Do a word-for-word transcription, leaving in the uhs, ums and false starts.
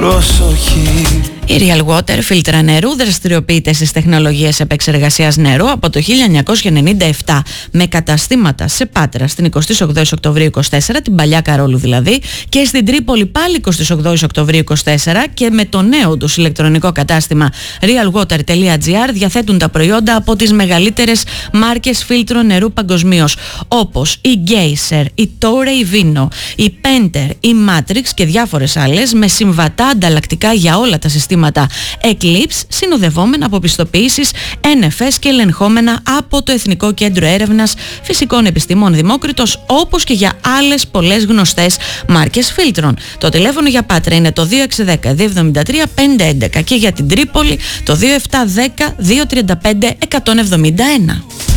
προσοχή. Η Real Water, φίλτρα νερού, δραστηριοποιείται στις τεχνολογίες επεξεργασίας νερού από το χίλια εννιακόσια ενενήντα επτά με καταστήματα σε Πάτρα στην εικοστή ογδόη Οκτωβρίου είκοσι τέσσερα, την παλιά Καρόλου δηλαδή, και στην Τρίπολη πάλι εικοστή ογδόη Οκτωβρίου είκοσι τέσσερα, και με το νέο τους ηλεκτρονικό κατάστημα realwater τελεία gr διαθέτουν τα προϊόντα από τις μεγαλύτερες μάρκες φίλτρων νερού παγκοσμίως, όπως η Geyser, η Torrey Vino, η Penter, η Matrix και διάφορες άλλες, με συμβατά ανταλλακτικά για όλα τα συστήματα Eclipse, συνοδευόμενα από πιστοποιήσεις Εν Εφ Ες και ελεγχόμενα από το Εθνικό Κέντρο Έρευνας Φυσικών Επιστημών Δημόκριτος, όπως και για άλλες πολλές γνωστές μάρκες φίλτρων. Το τηλέφωνο για Πάτρα είναι το δύο έξι ένα μηδέν δύο εβδομήντα τρία πεντακόσια έντεκα και για την Τρίπολη το δύο επτά ένα μηδέν δύο τρία πέντε εκατόν εβδομήντα ένα.